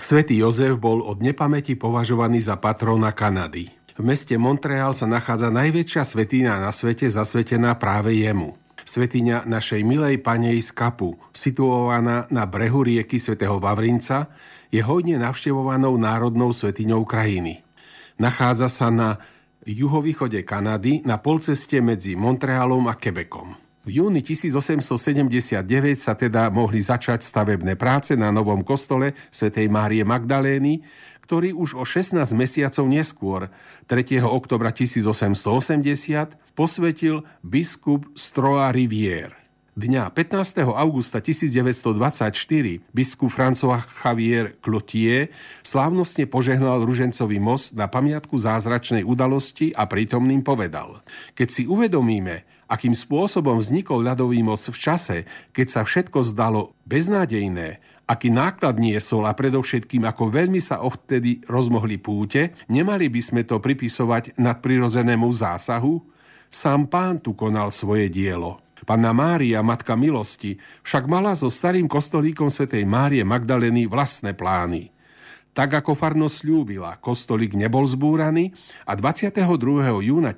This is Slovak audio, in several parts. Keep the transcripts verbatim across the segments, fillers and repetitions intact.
Svätý Jozef bol od nepamäti považovaný za patróna Kanady. V meste Montreal sa nachádza najväčšia svätyňa na svete zasvetená práve jemu. Svätyňa našej milej Panej z Kapu, situovaná na brehu rieky svätého Vavrinca, je hojne navštevovanou národnou svätyňou krajiny. Nachádza sa na juhovýchode Kanady na polceste medzi Montrealom a Quebecom. V júni tisícosemstosedemdesiatdeväť sa teda mohli začať stavebné práce na novom kostole svätej Márie Magdalény, ktorý už o šestnásť mesiacov neskôr, tretieho októbra tisícosemstoosemdesiat, posvetil biskup Stroy-Rivière. Dňa pätnásteho augusta tisícdeväťstodvadsaťštyri biskup François Xavier Cloutier slávnostne požehnal ružencový most na pamiatku zázračnej udalosti a prítomným povedal: Keď si uvedomíme, akým spôsobom vznikol ľadový most v čase, keď sa všetko zdalo beznádejné, aký náklad niesol a predovšetkým ako veľmi sa odtedy rozmohli púte, nemali by sme to pripisovať nadprirodzenému zásahu? Sám Pán tu konal svoje dielo. Panna Mária, Matka milosti, však mala so starým kostolíkom svätej Márie Magdalény vlastné plány. Tak ako farnosť sľúbila, kostolík nebol zbúraný a dvadsiateho druhého júna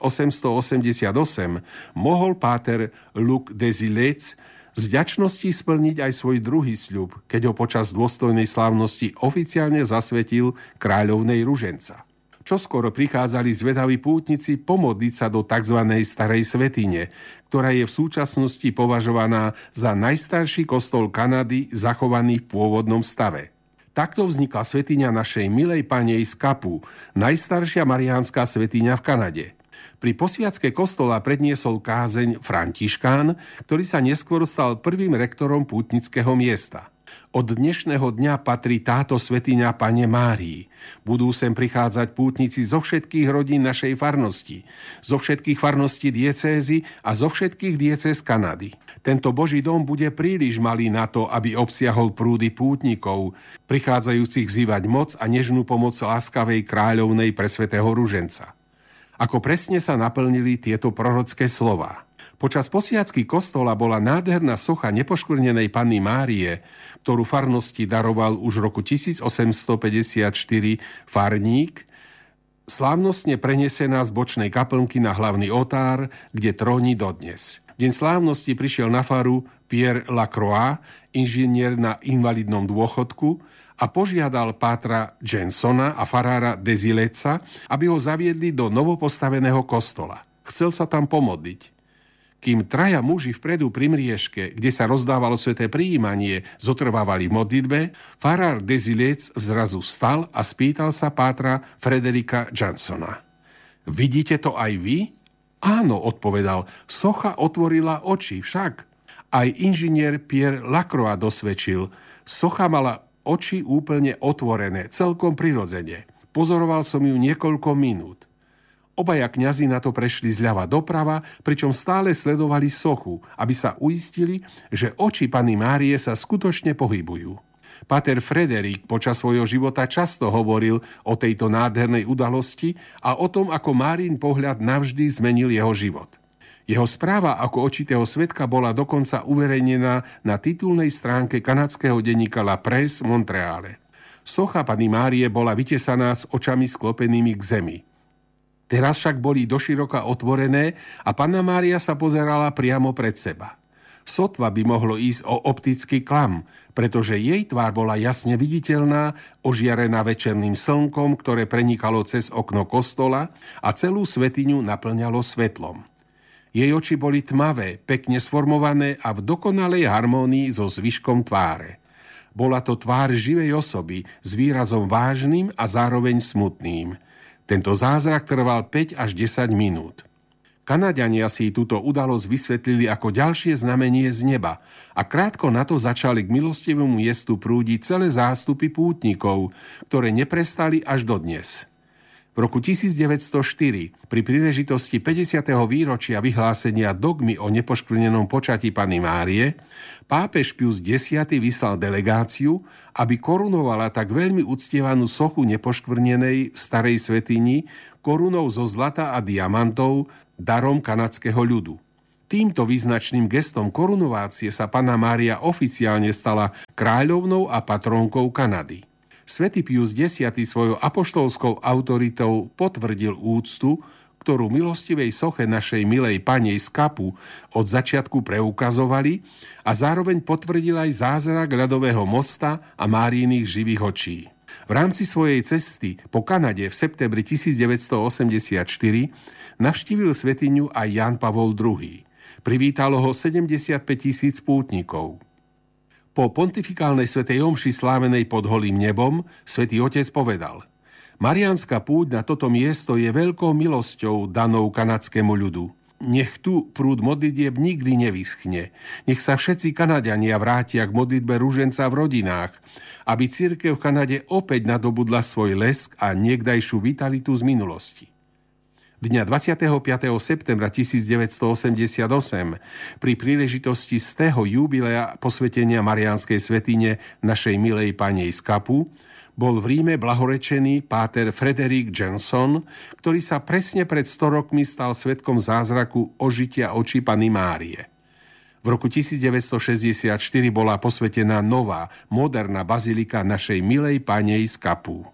tisícosemstoosemdesiatosem mohol páter Luc Desilets z vďačnosti splniť aj svoj druhý sľub, keď ho počas dôstojnej slávnosti oficiálne zasvetil kráľovnej ruženca. Čoskoro prichádzali zvedaví pútnici pomodliť sa do tzv. Starej svätyne, ktorá je v súčasnosti považovaná za najstarší kostol Kanady zachovaný v pôvodnom stave. Takto vznikla svätyňa našej milej Panej z Kapu, najstaršia mariánska svätyňa v Kanade. Pri posviacke kostola predniesol kázeň Františkán, ktorý sa neskôr stal prvým rektorom pútnického miesta. Od dnešného dňa patrí táto svätyňa Panne Márii. Budú sem prichádzať pútnici zo všetkých rodín našej farnosti, zo všetkých farností diecézy a zo všetkých diecéz Kanady. Tento Boží dom bude príliš malý na to, aby obsiahol prúdy pútnikov, prichádzajúcich vzývať moc a nežnú pomoc láskavej kráľovnej pre svätého ruženca. Ako presne sa naplnili tieto prorocké slová. Počas posviacky kostola bola nádherná socha nepoškvrnenej Panny Márie, ktorú farnosti daroval už v roku tisícosemstopäťdesiatštyri farník, slávnostne prenesená z bočnej kaplnky na hlavný oltár, kde tróni dodnes. V deň slávnosti prišiel na faru Pierre Lacroix, inžinier na invalidnom dôchodku, a požiadal pátra Jensona a farára Desiletsa, aby ho zaviedli do novopostaveného kostola. Chcel sa tam pomodliť. Kým traja muži vpredu pri mriežke, kde sa rozdávalo sväté prijímanie, zotrvávali v modlitbe, farár Desilets zrazu vstal a spýtal sa pátra Frederika Jansona. Vidíte to aj vy? Áno, odpovedal. Socha otvorila oči, však. Aj inžinier Pierre Lacroix dosvedčil. Socha mala oči úplne otvorené, celkom prirodzene. Pozoroval som ju niekoľko minút. Obaja kňazi na to prešli zľava doprava, pričom stále sledovali sochu, aby sa uistili, že oči Panny Márie sa skutočne pohybujú. Páter Frederik počas svojho života často hovoril o tejto nádhernej udalosti a o tom, ako Márin pohľad navždy zmenil jeho život. Jeho správa ako očitého svedka bola dokonca uverejnená na titulnej stránke kanadského denníka La Presse Montreale. Socha Panny Márie bola vytesaná s očami sklopenými k zemi. Teraz však boli doširoka otvorené a Panna Mária sa pozerala priamo pred seba. Sotva by mohlo ísť o optický klam, pretože jej tvár bola jasne viditeľná, ožiarená večerným slnkom, ktoré prenikalo cez okno kostola a celú svätyňu naplňalo svetlom. Jej oči boli tmavé, pekne sformované a v dokonalej harmónii so zvyškom tváre. Bola to tvár živej osoby s výrazom vážnym a zároveň smutným. Tento zázrak trval päť až desať minút. Kanaďania si túto udalosť vysvetlili ako ďalšie znamenie z neba a krátko na to začali k milostivému miestu prúdiť celé zástupy pútnikov, ktoré neprestali až dodnes. V roku tisícdeväťstoštyri, pri príležitosti päťdesiateho výročia vyhlásenia dogmy o nepoškvrnenom počatí Panny Márie, pápež Pius X vyslal delegáciu, aby korunovala tak veľmi uctievanú sochu nepoškvrnenej starej svätyni korunou zo zlata a diamantov, darom kanadského ľudu. Týmto význačným gestom korunovácie sa Panna Mária oficiálne stala kráľovnou a patrónkou Kanady. Svätý Pius X svojou apoštolskou autoritou potvrdil úctu, ktorú milostivej soche našej milej Panej z Kapu od začiatku preukazovali a zároveň potvrdil aj zázrak ľadového mosta a Máriiných živých očí. V rámci svojej cesty po Kanade v septembri tisícdeväťstoosemdesiatštyri navštívil svätyňu aj Ján Pavol druhý. Privítalo ho sedemdesiatpäť tisíc pútnikov. Po pontifikálnej svätej omši slávenej pod holým nebom svätý Otec povedal: Mariánska púť na toto miesto je veľkou milosťou danou kanadskému ľudu. Nech tu prúd modlitieb nikdy nevyschne. Nech sa všetci Kanadiania vrátia k modlitbe ruženca v rodinách, aby cirkev v Kanade opäť nadobudla svoj lesk a niekdajšiu vitalitu z minulosti. Dňa dvadsiateho piateho septembra tisícdeväťstoosemdesiatosem pri príležitosti stého jubilea posvetenia Mariánskej svätyne našej milej Panej z Kapu bol v Ríme blahorečený páter Frederick Johnson, ktorý sa presne pred sto rokmi stal svedkom zázraku ožitia očí Panny Márie. V roku tisícdeväťstošesťdesiatštyri bola posvetená nová, moderná bazilika našej milej Panej z Kapu.